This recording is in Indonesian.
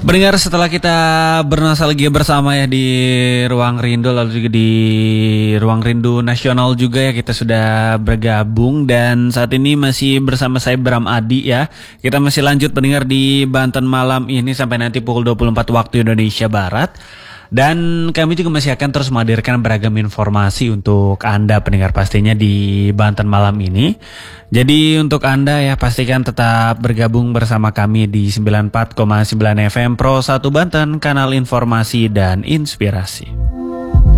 Pendengar, setelah kita bernostalgia bersama ya di Ruang Rindu, lalu juga di Ruang Rindu Nasional juga ya, kita sudah bergabung dan saat ini masih bersama saya Bram Adi ya. Kita masih lanjut pendengar di Banten malam ini sampai nanti pukul 24 waktu Indonesia Barat. Dan kami juga masih akan terus menghadirkan beragam informasi untuk Anda pendengar pastinya di Banten malam ini. Jadi untuk Anda ya pastikan tetap bergabung bersama kami di 94,9 FM Pro 1 Banten, kanal informasi dan inspirasi.